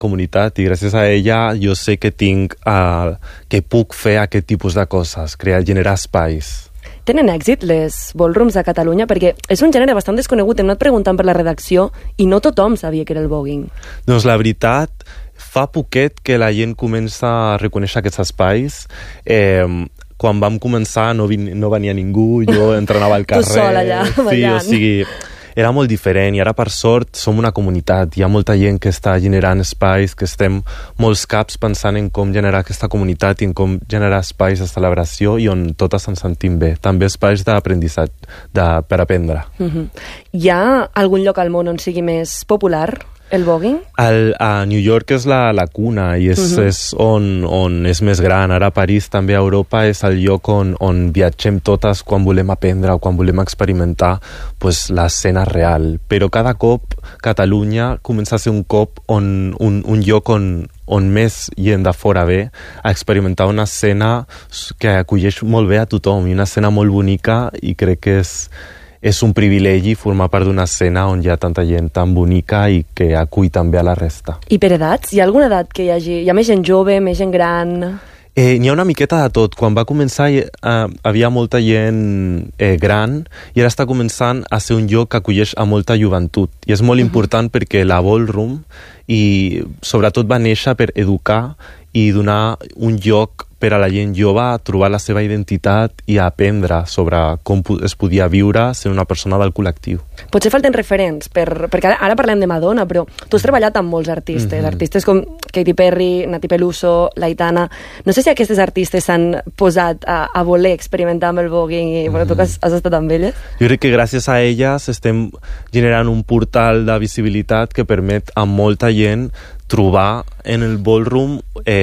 comunitat i gràcies a ella jo sé que que puc fer aquest tipus de coses, generar espais. Tenen èxit les ballrooms a Catalunya? Perquè és un gènere bastant desconegut. Hem anat preguntant per la redacció i no tothom sabia que era el voguing. Doncs la veritat, fa poquet que la gent comença a reconèixer aquests espais. Quan vam començar no venia ningú, jo entrenava al carrer. Tu sol allà, ballant. Sí, o sigui, era molt diferent i ara per sort som una comunitat, hi ha molta gent que està generant espais, que estem molts caps pensant en com generar aquesta comunitat i en com generar espais de celebració i on totes ens sentim bé, també espais d'aprenditzatge per aprendre. Hi ha algun lloc al món on sigui més popular el voguing? A New York és la cuna i és on és més gran. Ara a París, també a Europa, és el lloc on viatgem totes quan volem aprendre o quan volem experimentar l'escena real. Però cada cop Catalunya comença a ser un lloc on més gent de fora ve a experimentar una escena que acolleix molt bé a tothom i una escena molt bonica i crec que és un privilegi formar part d'una escena on hi ha tanta gent tan bonica i que acull també a la resta. I per edats? Hi ha alguna edat que hi hagi? Hi ha més gent jove, més gent gran? N'hi ha una miqueta de tot. Quan va començar havia molta gent gran i ara està començant a ser un lloc que acolleix a molta joventut. I és molt important perquè la ballroom i sobretot va néixer per educar i donar un lloc per a la gent jove a trobar la seva identitat i a aprendre sobre com es podia viure sent una persona del col·lectiu. Potser falten referents, perquè ara parlem de Madonna, però tu has treballat amb molts artistes, artistes com Katy Perry, Nati Peluso, l'Aitana. No sé si aquestes artistes s'han posat a voler experimentar amb el voguing i tu que has estat amb elles. Jo crec que gràcies a elles estem generant un portal de visibilitat que permet a molta gent trobar en el ballroom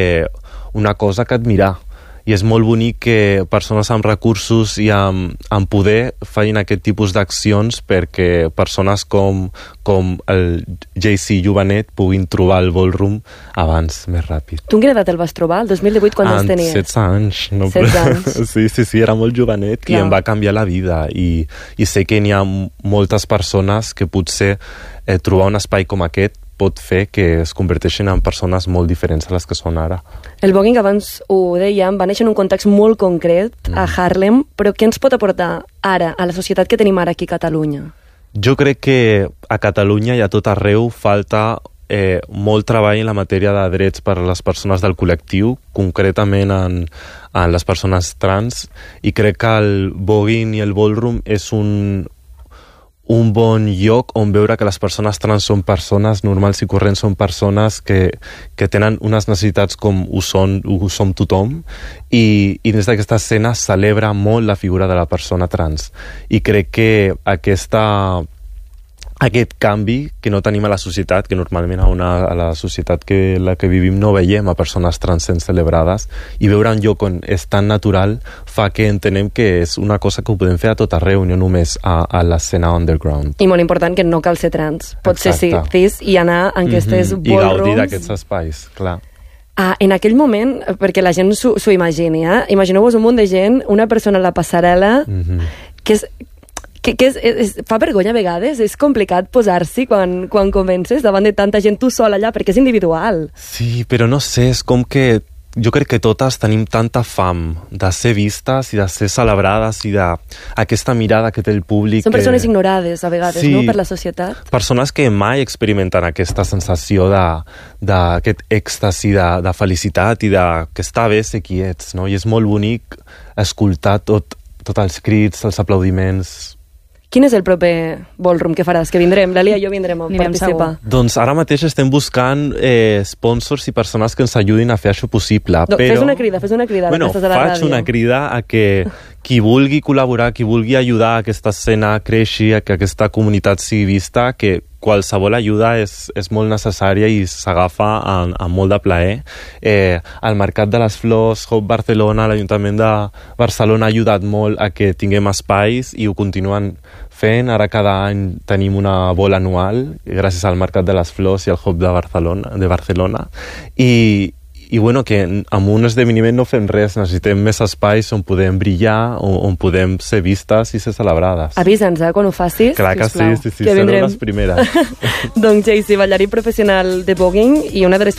una cosa que admirar. I és molt bonic que persones amb recursos i amb poder facin aquest tipus d'accions perquè persones com el JC Jovenet puguin trobar el ballroom abans, més ràpid. Tu en quina edat el vas trobar? El 2018 quan els tenies? 16 anys. 16 anys. Sí, era molt jovenet i em va canviar la vida i sé que n'hi ha moltes persones que potser trobar un espai com aquest pot fer que es converteixin en persones molt diferents a les que són ara. El voguing, abans ho dèiem, va néixer en un context molt concret a Harlem, però què ens pot aportar ara a la societat que tenim ara aquí a Catalunya? Jo crec que a Catalunya i a tot arreu falta molt treball en la matèria de drets per a les persones del col·lectiu, concretament en les persones trans, i crec que el voguing i el ballroom és un bon lloc on veure que les persones trans són persones normals i corrents, són persones que tenen unes necessitats com ho som tothom i des d'aquesta escena celebra molt la figura de la persona trans i crec que aquest canvi que no tenim a la societat, que normalment a la societat en la que vivim no veiem a persones trans sent celebrades, i veure un lloc on és tan natural fa que entenem que és una cosa que ho podem fer a tot arreu, no només a l'escena underground. I molt important que no cal ser trans, pot ser cis i anar en aquestes ballrooms. I gaudir d'aquests espais, clar. En aquell moment, perquè la gent s'ho imagini, imagineu-vos un munt de gent, una persona a la passarel·la, que fa vergonya a vegades, és complicat posar-s'hi quan comences davant de tanta gent tu sol allà, perquè és individual. Sí, però no sé, és com que jo crec que totes tenim tanta fam de ser vistes i de ser celebrades i d'aquesta mirada que té el públic. Són persones ignorades a vegades, sí, no?, per la societat. Persones que mai experimenten aquesta sensació d'aquest èxtasi de felicitat i que està bé ser qui ets, no? I és molt bonic escoltar tots els crits, els aplaudiments. Quin és el proper ballroom que faràs? Que vindrem, l'Alia i jo vindrem a participar. Doncs ara mateix estem buscant sponsors i persones que ens ajudin a fer això possible. Fes una crida. Bueno, faig una crida a que qui vulgui col·laborar, qui vulgui ajudar a aquesta escena a créixer, a que aquesta comunitat sigui vista, que qualsevol ajuda és molt necessària i s'agafa amb molt de plaer. El Mercat de les Flors, Hop Barcelona, l'Ajuntament de Barcelona ha ajudat molt a que tinguem espais i ho continuen fent. Ara cada any tenim una bola anual gràcies al Mercat de les Flors i al Hop de Barcelona. I bueno, que amb un esdeveniment no fem res, necessitem més espais on podem brillar, on podem ser vistes i ser celebrades. Avisa'ns, quan ho facis. Clar que sisplau, sí, sereu les primeres. Doncs Jaycee, ballarí professional de voguing i una de les